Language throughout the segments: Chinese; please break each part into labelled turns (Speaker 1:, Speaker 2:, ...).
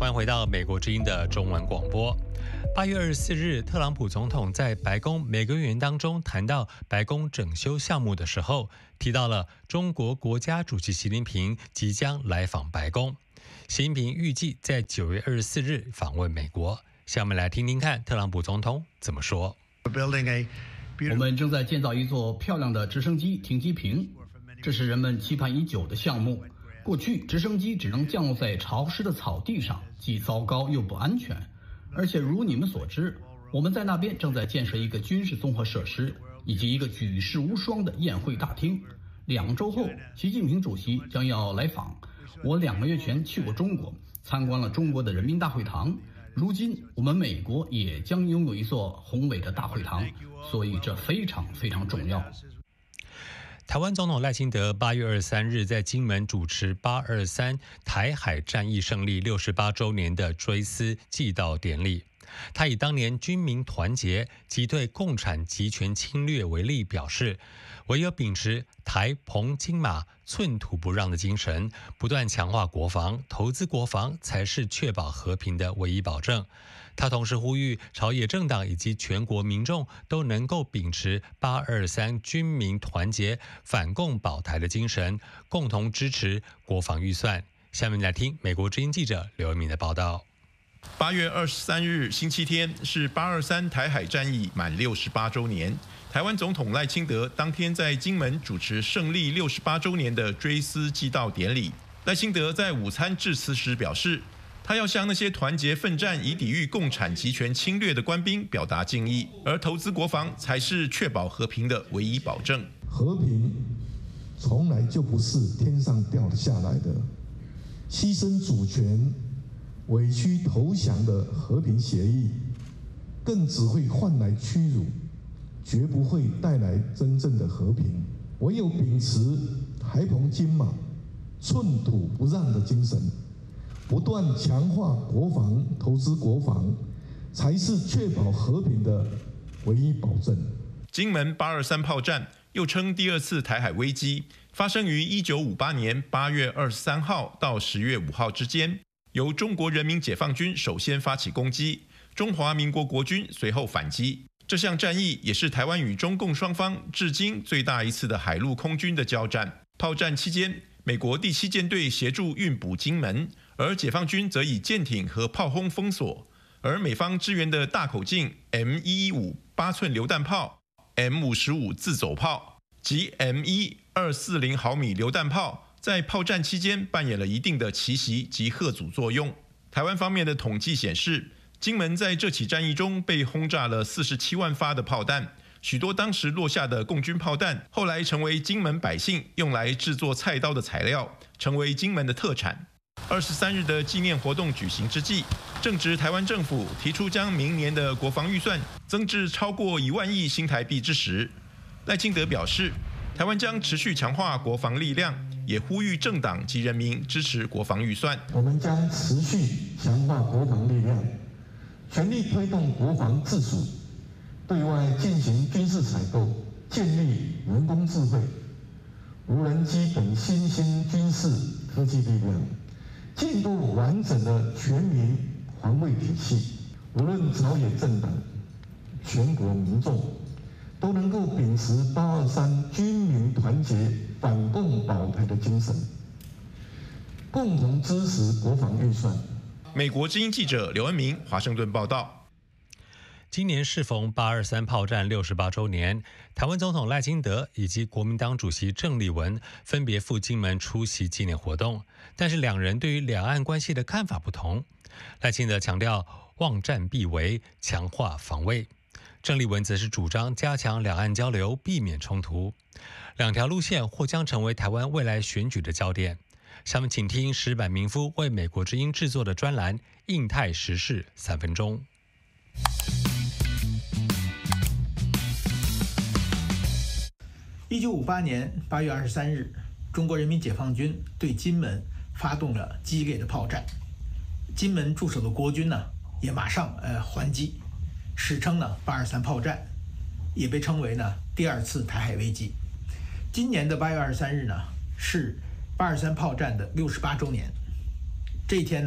Speaker 1: 欢迎回到美国之音的中文广播。8月24日，特朗普总统在白宫每个员当中谈到白宫整修项目的时候，提到了中国国家主席习近平即将来访白宫。习近平预计在9月24日访问美国。下面来听听看特朗普总统怎么说。
Speaker 2: 我们正在建造一座漂亮的直升机停机坪，这是人们期盼已久的项目。过去直升机只能降落在潮湿的草地上，既糟糕又不安全。而且如你们所知，我们在那边正在建设一个军事综合设施，以及一个举世无双的宴会大厅。2周后，习近平主席将要来访。我2个月前去过中国，参观了中国的人民大会堂。如今，我们美国也将拥有一座宏伟的大会堂，所以这非常非常重要。
Speaker 1: 台湾总统赖清德8月23日在金门主持823台海战役胜利68周年的追思祭悼典礼。他以当年军民团结击退共产集权侵略为例，表示唯有秉持台澎金马寸土不让的精神，不断强化国防、投资国防，才是确保和平的唯一保证。他同时呼吁朝野政党以及全国民众都能够秉持823军民团结、反共保台的精神，共同支持国防预算。下面来听美国之音记者刘文敏的报道。
Speaker 3: 8月23日星期天是823台海战役满68周年。台湾总统赖清德当天在金门主持胜利68周年的追思祭悼典礼。赖清德在午餐致辞时表示，他要向那些团结奋战以抵御共产集权侵略的官兵表达敬意，而投资国防才是确保和平的唯一保证。
Speaker 4: 和平从来就不是天上掉下来的，牺牲主权、委屈投降的和平协议，更只会换来屈辱，绝不会带来真正的和平。唯有秉持台澎金马寸土不让的精神，不断强化国防、投资国防，才是确保和平的唯一保证。
Speaker 3: 金门823炮战，又称第2次台海危机，发生于1958年8月23号到10月5号之间，由中国人民解放军首先发起攻击，中华民国国军随后反击。这项战役也是台湾与中共双方至今最大一次的海陆空军的交战。炮战期间，美国第7舰队协助运补金门，而解放军则以舰艇和炮轰封锁，而美方支援的大口径 M115 8寸榴弹炮、M55 自走炮及 M1 240毫米榴弹炮，在炮战期间扮演了一定的奇袭及吓阻作用。台湾方面的统计显示，金门在这起战役中被轰炸了47万发的炮弹，许多当时落下的共军炮弹，后来成为金门百姓用来制作菜刀的材料，成为金门的特产。23日的纪念活动举行之际，正值台湾政府提出将明年的国防预算增至超过1万亿新台币之时，赖清德表示，台湾将持续强化国防力量，也呼吁政党及人民支持国防预算。
Speaker 4: 我们将持续强化国防力量，全力推动国防自主，对外进行军事采购，建立人工智慧、无人机等新兴军事科技力量，进入完整的全民防卫体系。无论朝野政党、全国民众，都能够秉持823军民团结、反共保台的精神，共同支持国防预算。
Speaker 3: 美国之音记者刘恩明华盛顿报道。
Speaker 1: 今年适逢823炮战68周年，台湾总统赖清德以及国民党主席郑丽文分别赴金门出席纪念活动，但是两人对于两岸关系的看法不同。赖清德强调望战必为，强化防卫；郑丽文则是主张加强两岸交流，避免冲突。两条路线或将成为台湾未来选举的焦点。下面请听石坂民夫为美国之音制作的专栏《印太时事3分钟》。
Speaker 5: 1958年8月23日，中国人民解放军对金门发动了激烈的炮战，金门驻守的国军呢也马上还击，史称呢823炮战，也被称为呢第2次台海危机。今年的8月23日呢是823炮战的68周年。这一天呢，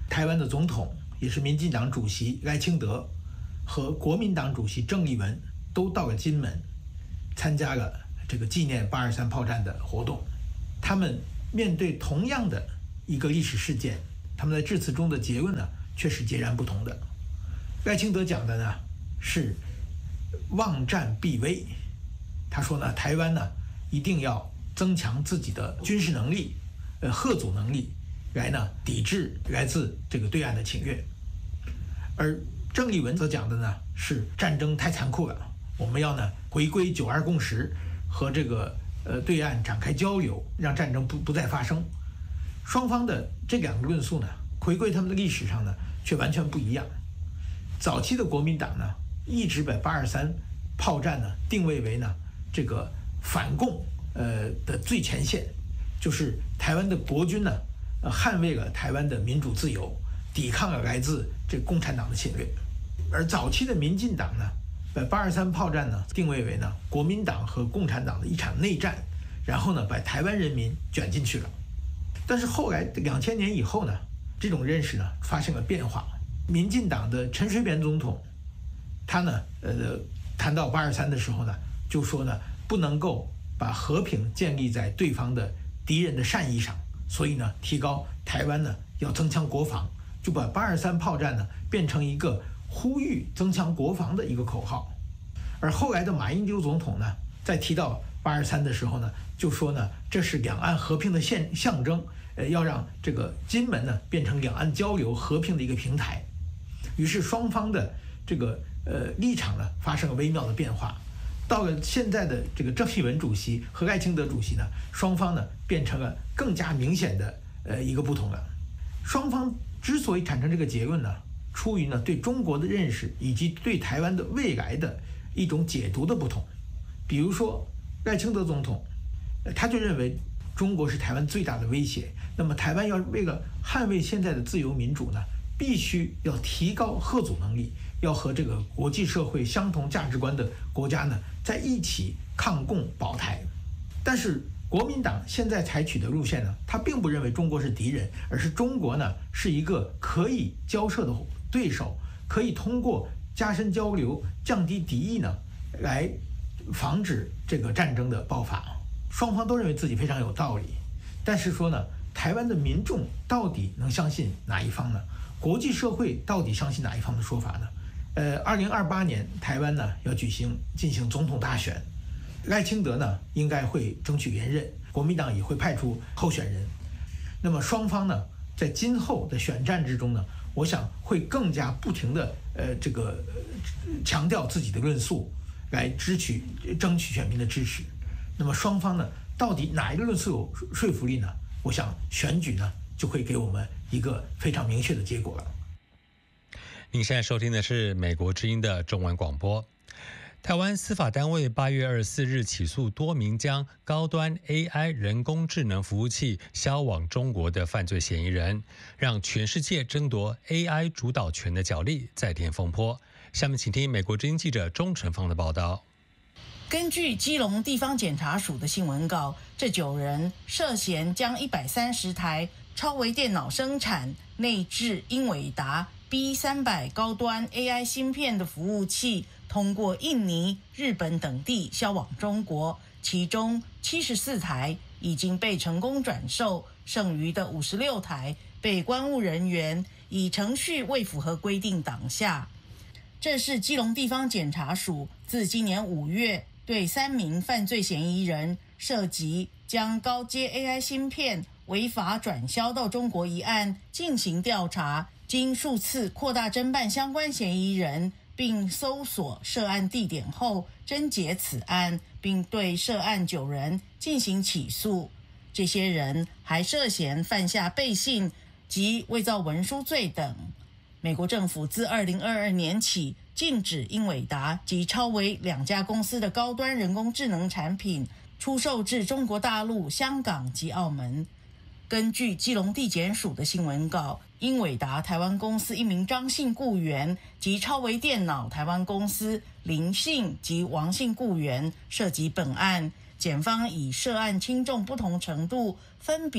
Speaker 5: 台湾的总统也是民进党主席赖清德和国民党主席郑丽文都到了金门，参加了这个纪念823炮战的活动。他们面对同样的一个历史事件，他们在致辞中的结论呢却是截然不同的。赖清德讲的呢是望战必危，他说呢台湾呢一定要增强自己的军事能力、嚇阻能力，来呢抵制来自这个对岸的侵略。而郑丽文则讲的呢是战争太残酷了，我们要呢回归9·2共识，和这个对岸展开交流，让战争不再发生。双方的这两个论述呢，回归他们的历史上呢却完全不一样。早期的国民党呢一直把823炮战呢定位为呢这个反共的最前线，就是台湾的国军呢捍卫了台湾的民主自由，抵抗了来自这共产党的侵略。而早期的民进党呢把823炮战呢定位为呢国民党和共产党的一场内战，然后呢把台湾人民卷进去了。但是后来2000年以后呢，这种认识呢发生了变化。民进党的陈水扁总统，他呢谈到823的时候呢，就说呢不能够把和平建立在对方的敌人的善意上，所以呢提高台湾呢要增强国防，就把823炮战呢变成一个呼吁增强国防的一个口号。而后来的马英九总统呢，在提到823的时候呢，就说呢这是两岸和平的象征，要让这个金门呢变成两岸交流和平的一个平台。于是双方的这个立场呢发生了微妙的变化。到了现在的这个郑丽文主席和赖清德主席呢，双方呢变成了更加明显的一个不同了。双方之所以产生这个结论呢，出于呢对中国的认识以及对台湾的未来的一种解读的不同。比如说赖清德总统，他就认为中国是台湾最大的威胁，那么台湾要为了捍卫现在的自由民主呢，必须要提高嚇阻能力，要和这个国际社会相同价值观的国家呢在一起抗共保台。但是国民党现在采取的路线呢，他并不认为中国是敌人，而是中国呢是一个可以交涉的对手，可以通过加深交流、降低敌意呢，来防止这个战争的爆发。双方都认为自己非常有道理，但是说呢，台湾的民众到底能相信哪一方呢？国际社会到底相信哪一方的说法呢？2028年台湾呢要进行总统大选，赖清德呢应该会争取连任，国民党也会派出候选人。那么双方呢在今后的选战之中呢，我想会更加不停的强调自己的论述，来争取选民的支持。那么双方呢到底哪一个论述有说服力呢？我想选举呢就会给我们一个非常明确的结果了。
Speaker 1: 您现在收听的是美国之音的中文广播。台湾司法单位8月24日起诉多名将高端 AI 人工智能服务器销往中国的犯罪嫌疑人，让全世界争夺 AI 主导权的角力再添风波。下面请听美国之音记者钟成芳的报道。
Speaker 6: 根据基隆地方检察署的新闻稿，这9人涉嫌将130台超微电脑生产、内置英伟达 B300 高端 AI 芯片的服务器，通过印尼、日本等地销往中国，其中74台已经被成功转售，剩余的56台被关务人员以程序未符合规定挡下。这是基隆地方检察署自今年5月对3名犯罪嫌疑人涉及将高阶 AI 芯片违法转销到中国一案进行调查，经数次扩大侦办相关嫌疑人，并搜索涉案地点后侦结此案，并对涉案9人进行起诉。这些人还涉嫌犯下背信及伪造文书罪等。美国政府自2022年起禁止英伟达及超微2家公司的高端人工智能产品出售至中国大陆、香港及澳门。根据基隆地检署的新闻稿，英伟达台湾公司一名张姓雇员及超微电脑台湾公司林姓及王姓雇员涉及本案，检方以涉案轻重不同程度，分别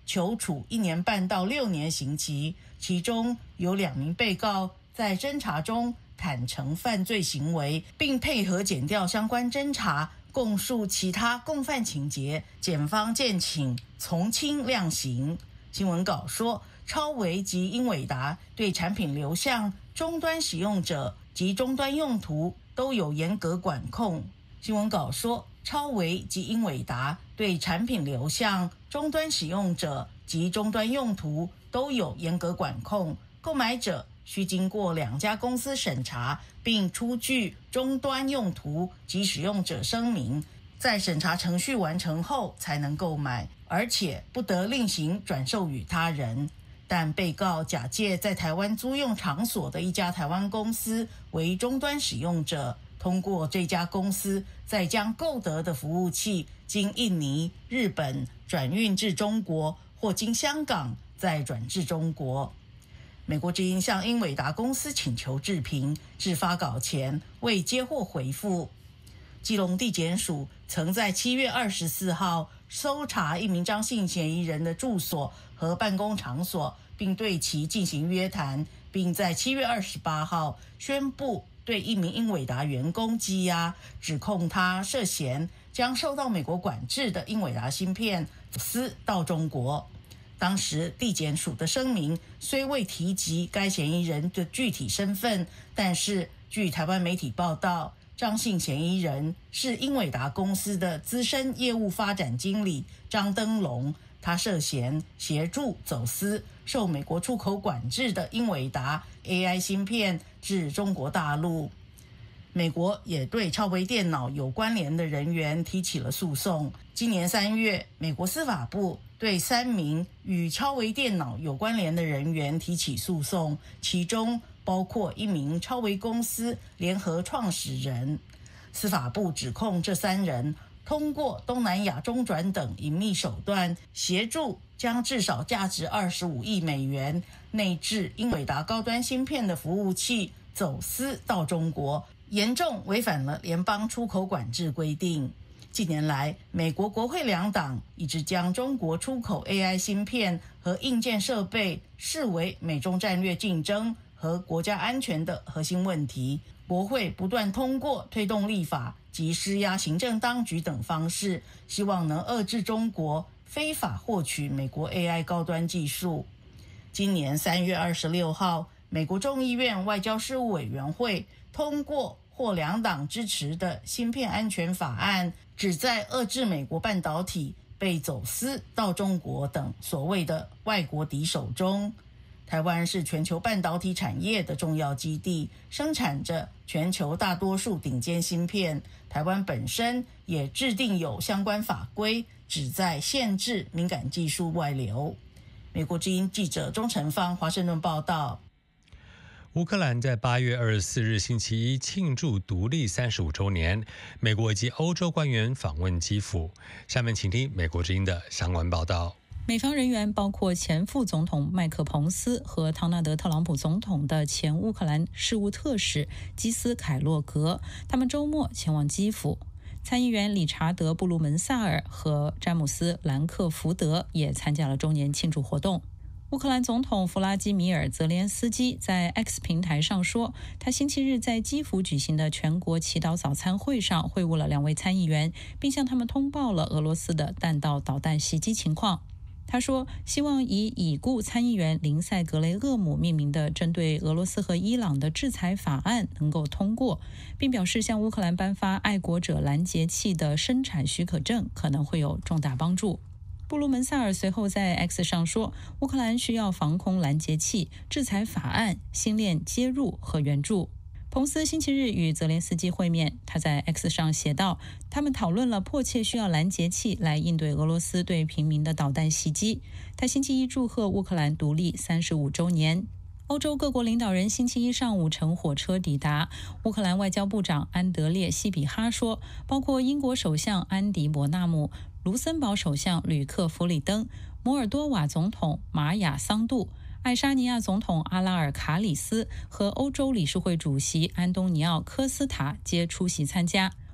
Speaker 6: 求处1年半到6年刑期，其中有2名被告在侦查中坦承犯罪行为，并配合检调相关侦查，供述其他共犯情节，检方建请从轻量刑。新闻稿说，超微及英伟达对产品流向终端使用者及终端用途都有严格管控。新闻稿说，超微及英伟达对产品流向终端使用者及终端用途都有严格管控，购买者需经过2家公司审查，并出具终端用途及使用者声明，在审查程序完成后才能购买，而且不得另行转售予他人。但被告假借在台湾租用场所的一家台湾公司为终端使用者，通过这家公司再将购得的服务器经印尼、日本转运至中国，或经香港再转至中国。美国之音向英伟达公司请求置评，至发稿前未接获回复。基隆地检署曾在7月24号搜查一名张姓嫌疑人的住所和办公场所，并对其进行约谈，并在7月28号宣布对一名英伟达员工羁押，指控他涉嫌将受到美国管制的英伟达芯片走私到中国。当时地检署的声明虽未提及该嫌疑人的具体身份，但是据台湾媒体报道，张姓嫌疑人是英伟达公司的资深业务发展经理张登龙，他涉嫌协助走私受美国出口管制的英伟达 AI 芯片至中国大陆。美国也对超微电脑有关联的人员提起了诉讼。今年3月，美国司法部对3名与超微电脑有关联的人员提起诉讼，其中包括1名超微公司联合创始人。司法部指控这3人通过东南亚中转等隐秘手段，协助将至少价值25亿美元内置英伟达高端芯片的服务器走私到中国，严重违反了联邦出口管制规定。近年来，美国国会2党一直将中国出口 AI 芯片和硬件设备视为美中战略竞争和国家安全的核心问题。国会不断通过推动立法及施压行政当局等方式，希望能遏制中国非法获取美国 AI 高端技术。今年3月26号，美国众议院外交事务委员会通过获2党支持的芯片安全法案，旨在遏制美国半导体被走私到中国等所谓的外国敌手中。台湾是全球半导体产业的重要基地，生产着全球大多数顶尖芯片。台湾本身也制定有相关法规，旨在限制敏感技术外流。美国之音记者钟成芳华盛顿报道。
Speaker 1: 乌克兰在8月24日星期一庆祝独立35周年，美国以及欧洲官员访问基辅。下面请听美国之音的相关报道。
Speaker 7: 美方人员包括前副总统麦克彭斯和唐纳德特朗普总统的前乌克兰事务特使基斯凯洛格，他们周末前往基辅。参议员理查德布鲁门萨尔和詹姆斯兰克福德也参加了周年庆祝活动。乌克兰总统弗拉基米尔·泽连斯基在 X 平台上说，他星期日在基辅举行的全国祈祷早餐会上会晤了2位参议员，并向他们通报了俄罗斯的弹道导弹袭击情况。他说，希望以已故参议员林赛格雷厄姆命名的针对俄罗斯和伊朗的制裁法案能够通过，并表示向乌克兰颁发爱国者拦截器的生产许可证可能会有重大帮助。布鲁门萨尔随后在 X 上说，乌克兰需要防空拦截器、制裁法案、星链接入和援助。彭斯星期日与泽连斯基会面，他在 X 上写道，他们讨论了迫切需要拦截器来应对俄罗斯对平民的导弹袭击。他星期一祝贺乌克兰独立35周年。欧洲各国领导人星期一上午乘火车抵达。乌克兰外交部长安德烈·西比哈说，包括英国首相安迪·伯纳姆、卢森堡首相吕克·弗里登、摩尔多瓦总统玛雅·桑杜、爱沙尼亚总统阿拉尔卡里斯和欧洲理事会主席安东尼奥·科斯塔皆出席参加。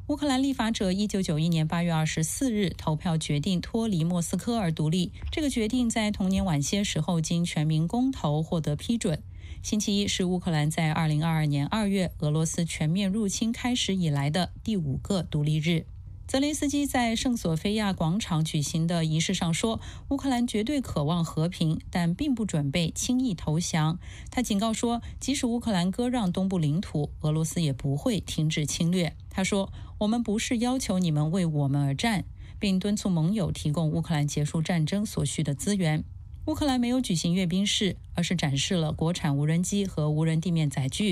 Speaker 7: 乌克兰立法者1991年8月24日投票决定脱离莫斯科而独立，这个决定在同年晚些时候经全民公投获得批准。星期一是乌克兰在2022年2月俄罗斯全面入侵开始以来的第5个独立日。泽连斯基在圣索菲亚广场举行的仪式上说，乌克兰绝对渴望和平，但并不准备轻易投降。他警告说，即使乌克兰割让东部领土，俄罗斯也不会停止侵略。他说，我们不是要求你们为我们而战，并敦促盟友提供乌克兰结束战争所需的资源。乌克兰没有举行阅兵式，而是展示了国产无人机和无人地面载具。